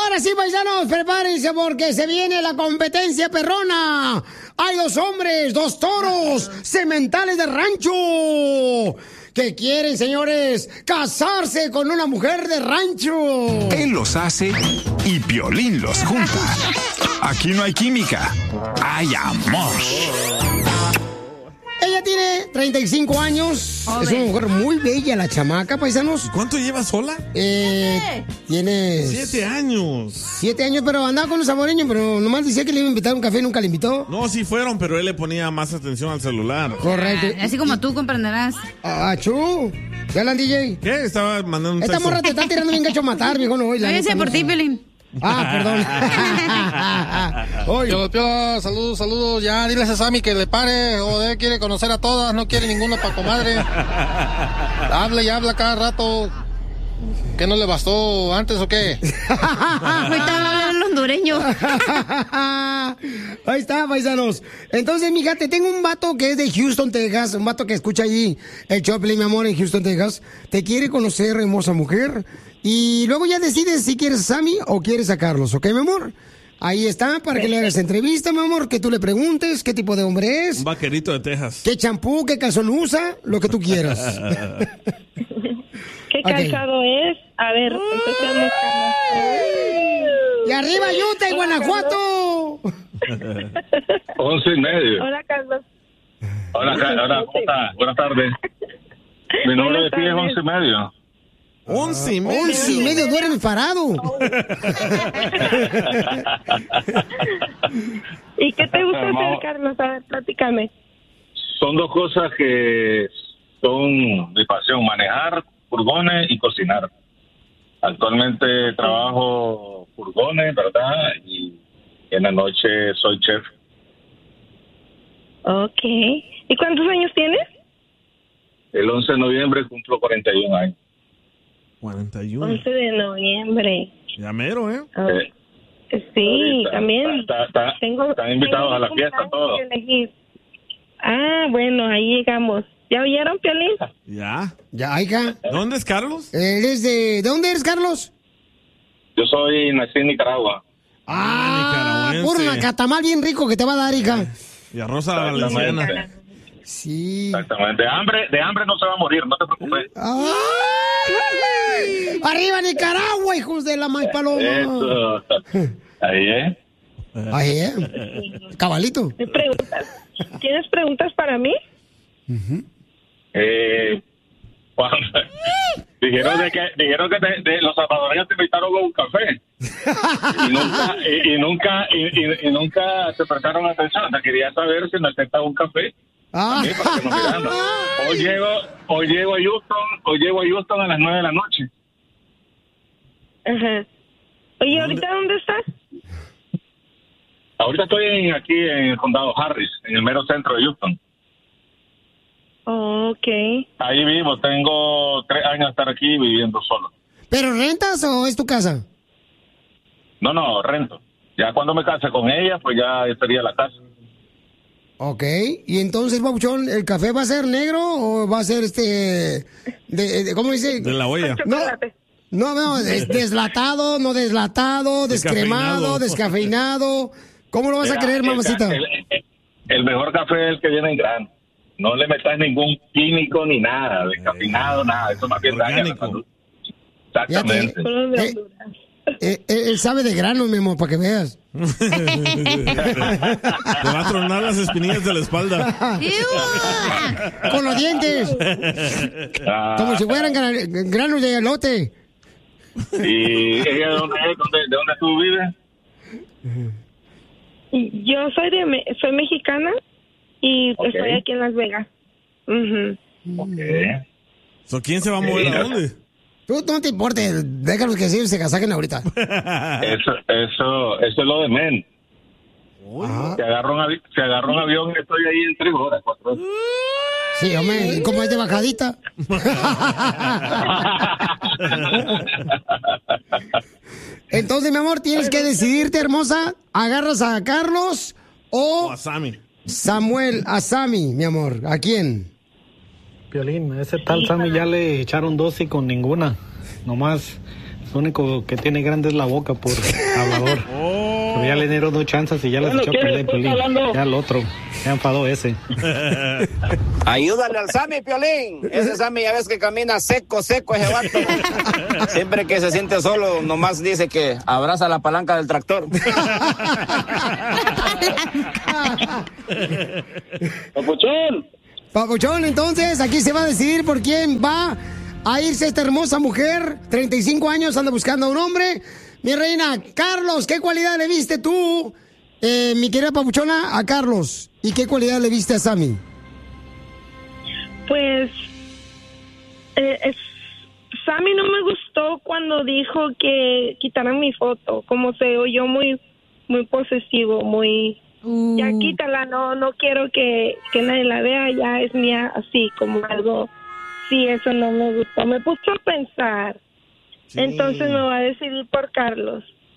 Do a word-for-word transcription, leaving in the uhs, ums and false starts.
Ahora sí, paisanos, prepárense porque se viene la competencia perrona. Hay dos hombres, dos toros, sementales de rancho, que quieren, señores, casarse con una mujer de rancho. Él los hace y Piolín los junta. Aquí no hay química, hay amor. Ella tiene treinta y cinco años. Joder. Es una mujer muy bella, la chamaca, paisanos. ¿Cuánto lleva sola? Eh, tiene... Siete años. Siete años, pero andaba con los saboreños, pero nomás decía que le iba a invitar a un café y nunca le invitó. No, sí fueron, pero él le ponía más atención al celular. Correcto. Ah, así como tú comprenderás. Ah, chu. ¿Qué hablan, D J? ¿Qué? Estaba mandando un Esta texto. morra te está tirando bien gacho a matar, viejo. No, hoy la Váyase por ti, Piolín. Ah, perdón. Piola, Piola, saludos, saludos. Ya, diles a Sammy que le pare. Joder, quiere conocer a todas, no quiere ninguna pa' comadre. Habla y habla cada rato. ¿Qué no le bastó antes o qué? Ahorita hablan los hondureños. Ahí está, paisanos. Entonces, mija, te tengo un vato que es de Houston, Texas. Un vato que escucha allí el Choplin, mi amor, en Houston, Texas. Te quiere conocer, hermosa mujer. Y luego ya decides si quieres a Sammy o quieres a Carlos, ¿ok, mi amor? Ahí está, para que le hagas entrevista, mi amor, que tú le preguntes qué tipo de hombre es. Un vaquerito de Texas. ¿Qué champú, qué calzón usa? Lo que tú quieras. ¿Qué calzado okay. es? A ver, empecemos. ¡Y arriba Utah y Guanajuato! Once y medio. Hola, Carlos. Hola, hola, ¿cómo estás? Buenas tardes. Mi nombre de ti es once y medio. Once y medio. Once y medio, duerme parado. ¿Y qué te gusta hacer, Carlos? A ver, platícame. Son dos cosas que son mi pasión, manejar furgones y cocinar. Actualmente trabajo furgones, ¿verdad? Y en la noche soy chef. Ok. ¿Y cuántos años tienes? El once de noviembre cumplo cuarenta y un años. cuarenta y uno. once de noviembre. Ya mero, ¿eh? Oh. eh sí, está, también. Está, está, tengo, están invitados tengo a la fiesta, todos. Ah, bueno, ahí llegamos. ¿Ya oyeron, Piolín? Ya. Ya, hija. ¿Dónde es Carlos? ¿Eres de... ¿De dónde eres, Carlos? Yo soy nací en Nicaragua. Ah, puro nacatamal bien rico que te va a dar, hija. Y arroz a la valenciana. Sí. Exactamente. De hambre, de hambre no se va a morir, no te preocupes. ¡Ay! ¡Arriba Nicaragua, hijos de la maíz paloma! Eso. Ahí, ¿eh? Ahí, ¿eh? Cabalito. ¿Me preguntas? ¿Tienes preguntas para mí? Uh-huh. Eh... Cuando, dijeron de que dijeron que te, de los salvadoreños te invitaron a un café y nunca y, y nunca y, y, y nunca te prestaron atención. O sea, quería saber si me aceptaba un café. Ah. Mí, para que nos miramos. Hoy llego hoy llego a Houston hoy llego a Houston a las nueve de la noche. Ajá. Oye, ¿ahorita dónde estás? Ahorita estoy en, aquí en el condado Harris, en el mero centro de Houston. Oh, ok. Ahí vivo, tengo tres años de estar aquí viviendo solo. ¿Pero rentas o es tu casa? No, no, rento. Ya cuando me case con ella, pues ya sería la casa. Ok, y entonces, Papuchón, ¿el café va a ser negro o va a ser este... De, de, ¿cómo dice? De la olla. No, no, no, es deslatado, no deslatado, descremado, descafeinado. ¿Cómo lo vas Mira, a querer, mamacita? El, el, el mejor café es el que viene en grano. No le metas ningún químico ni nada, descafeinado, nada. Eso más bien daña la salud. Exactamente. Eh, eh, eh, él sabe de grano, mi amor, para que veas. Te va a tronar las espinillas de la espalda. Con los dientes. Ah. Como si fueran gran, granos de elote. ¿Y ella de dónde es? ¿De dónde tú vives? Yo soy de soy mexicana. Y okay. estoy aquí en Las Vegas. Uh-huh. Okay. So, ¿quién se va a mover sí, a dónde? Tú no te importe, déjalos que sí, se casaquen ahorita. Eso, eso, eso es lo de men. Se agarra, un avi- se agarra un avión y estoy ahí en tres horas, cuatro horas. Sí, hombre, ¿cómo es de bajadita? Entonces, mi amor, tienes que decidirte, hermosa. ¿Agarras a Carlos o, o a Sammy? Samuel, a Sammy, mi amor. ¿A quién? Piolín, ese tal Sammy ya le echaron dos y con ninguna. Nomás Lo único que tiene grande es la boca por hablador. Oh. Pero ya le dieron dos chances y ya les Bueno, echó a ¿quién perder, está Piolín. hablando? Ya el otro. Ya enfadó ese. Ayúdale al Sammy, Piolín. Ese Sammy ya ves que camina seco, seco ese vato. Siempre que se siente solo, nomás dice que abraza la palanca del tractor. Papuchón. Papuchón, entonces, aquí se va a decidir por quién va a irse esta hermosa mujer. treinta y cinco años, anda buscando a un hombre. Mi reina, Carlos, ¿qué cualidad le viste tú, eh, mi querida Papuchona, a Carlos? ¿Y qué cualidad le viste a Sammy? Pues eh, es, Sammy no me gustó cuando dijo que quitaran mi foto, como se oyó muy muy posesivo, muy Uh. ya quítala, no no quiero que, que nadie la vea, ya es mía, así como algo. Sí, eso no me gustó, me puso a pensar. Sí. Entonces me voy a decidir por Carlos.